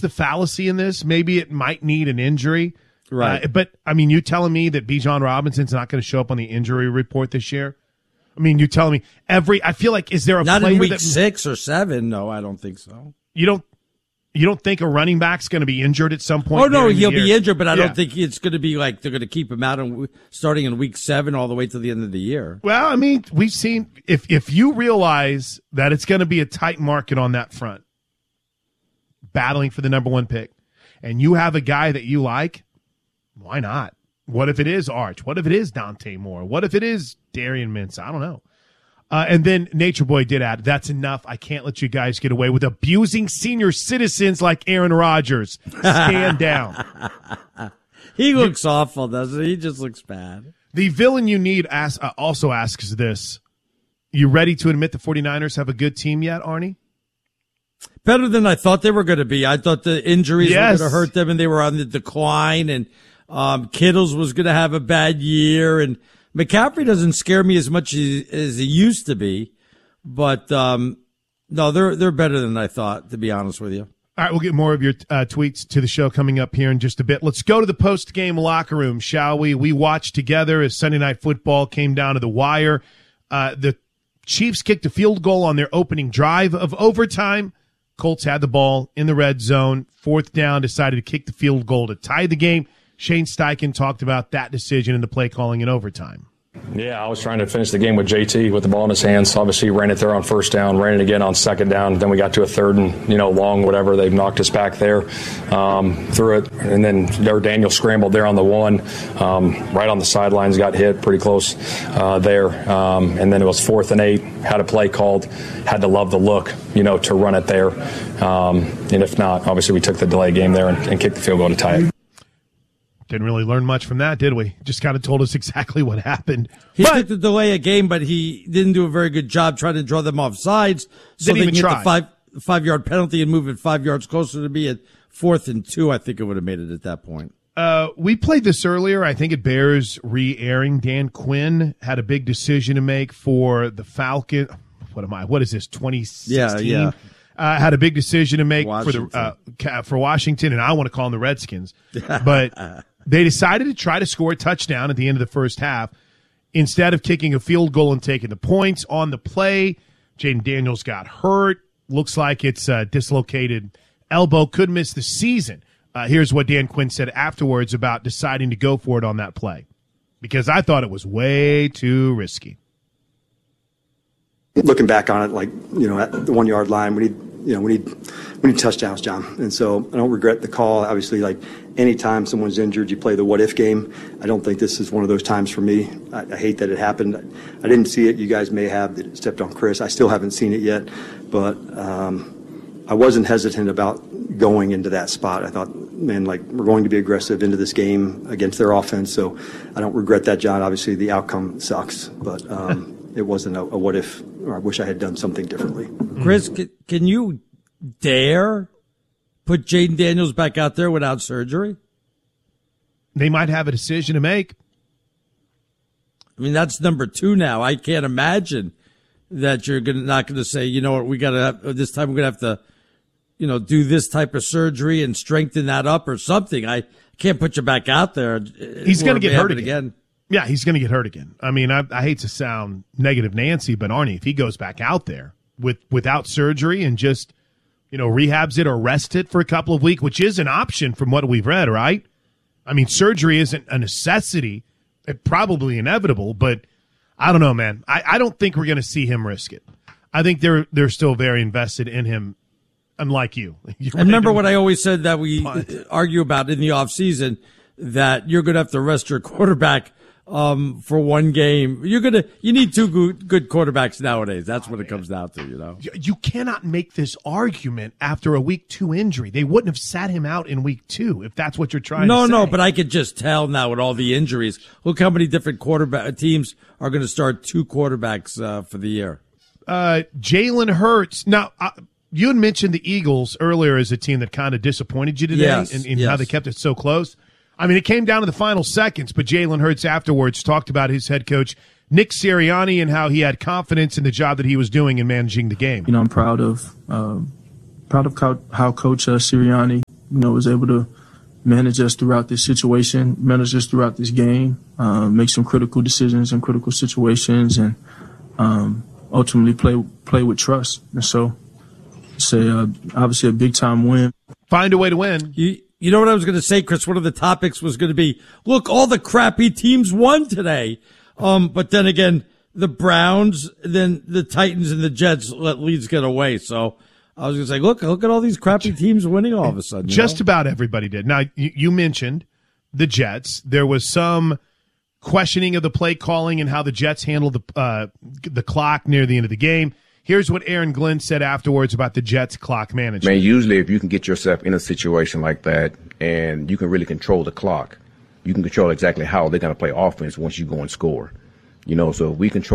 the fallacy in this? Maybe it might need an injury. Right. But, I mean, you telling me that Bijan Robinson's not going to show up on the injury report this year? I mean, you telling me I feel like, is there a not player in week 6 or 7? No, I don't think so. You don't think a running back's going to be injured at some point? Oh, no, he'll be injured, but I don't think it's going to be like they're going to keep him out starting in week 7 all the way to the end of the year. Well, I mean, we've seen, if you realize that it's going to be a tight market on that front, battling for the number 1 pick, and you have a guy that you like, why not? What if it is Arch? What if it is Dante Moore? What if it is Darian Mintz? I don't know. And then Nature Boy did add, that's enough. I can't let you guys get away with abusing senior citizens like Aaron Rodgers. Stand down. He looks awful, doesn't he? He just looks bad. The villain you need also asks this. You ready to admit the 49ers have a good team yet, Arnie? Better than I thought they were going to be. I thought the injuries were going to hurt them, and they were on the decline, and Kittles was going to have a bad year, and McCaffrey doesn't scare me as much as he used to be, but no, they're better than I thought, to be honest with you. All right, we'll get more of your tweets to the show coming up here in just a bit. Let's go to the post-game locker room, shall we? We watched together as Sunday Night Football came down to the wire. The Chiefs kicked a field goal on their opening drive of overtime. Colts had the ball in the red zone. 4th down, decided to kick the field goal to tie the game. Shane Steichen talked about that decision and the play calling in overtime. Yeah, I was trying to finish the game with JT with the ball in his hands. Obviously, ran it there on 1st down, ran it again on 2nd down. Then we got to a 3rd and, long, whatever. They've knocked us back there, threw it. And then Daniel scrambled there on the 1, right on the sidelines, got hit pretty close there. And then it was 4th and 8, had a play called, had to love the look, to run it there. And if not, obviously we took the delay game there and kicked the field goal to tie it. Didn't really learn much from that, did we? Just kind of told us exactly what happened. He took the delay a game, but he didn't do a very good job trying to draw them off sides. So they can get the 5-yard penalty and move it 5 yards closer to be at 4th and 2. I think it would have made it at that point. We played this earlier. I think it bears re-airing. Dan Quinn had a big decision to make for the Falcon. What is this, 2016? Yeah. Had a big decision to make Washington. for Washington, and I want to call them the Redskins. But they decided to try to score a touchdown at the end of the first half. Instead of kicking a field goal and taking the points on the play, Jaden Daniels got hurt. Looks like it's a dislocated elbow. Could miss the season. Here's what Dan Quinn said afterwards about deciding to go for it on that play. Because I thought it was way too risky. Looking back on it, at the 1 yard line, we need touchdowns, John. And so I don't regret the call. Obviously, anytime someone's injured, you play the what if game. I don't think this is one of those times for me. I hate that it happened. I didn't see it. You guys may have, that it stepped on Chris. I still haven't seen it yet, but I wasn't hesitant about going into that spot. I thought, we're going to be aggressive into this game against their offense. So I don't regret that, John. Obviously, the outcome sucks, but it wasn't a what if, or I wish I had done something differently. Chris, can you dare put Jaden Daniels back out there without surgery? They might have a decision to make. I mean, that's number 2 now. I can't imagine that you're not going to say, you know what, we got to have this time. We're going to have to, do this type of surgery and strengthen that up or something. I can't put you back out there. He's going to get hurt again. Yeah, he's going to get hurt again. I mean, I hate to sound negative Nancy, but Arnie, if he goes back out there without surgery and just, rehabs it or rest it for a couple of weeks, which is an option from what we've read, right? I mean, surgery isn't a necessity. It's probably inevitable, but I don't know, man. I don't think we're going to see him risk it. I think they're still very invested in him, unlike you. And remember what I always said that we argue about in the offseason, that you're going to have to rest your quarterback for one game. You need 2 good quarterbacks nowadays. That's what it comes down to, You cannot make this argument after a week 2 injury. They wouldn't have sat him out in week 2 if that's what you're trying to say. No, but I could just tell now with all the injuries. Look how many different quarterback teams are going to start 2 quarterbacks for the year. Jalen Hurts. Now, you had mentioned the Eagles earlier as a team that kind of disappointed you today in how they kept it so close. I mean, it came down to the final seconds, but Jalen Hurts afterwards talked about his head coach, Nick Sirianni, and how he had confidence in the job that he was doing in managing the game. I'm proud of how Coach Sirianni was able to manage us throughout this situation, manage us throughout this game, make some critical decisions in critical situations, and ultimately play with trust. And so it's obviously a big-time win. Find a way to win. You know what I was going to say, Chris? One of the topics was going to be, look, all the crappy teams won today. But then again, the Browns, then the Titans and the Jets let leads get away. So I was going to say, look at all these crappy teams winning all of a sudden. Just about everybody did. Now, you mentioned the Jets. There was some questioning of the play calling and how the Jets handled the clock near the end of the game. Here's what Aaron Glenn said afterwards about the Jets' clock management. Man, usually if you can get yourself in a situation like that and you can really control the clock, you can control exactly how they're going to play offense once you go and score. So if we control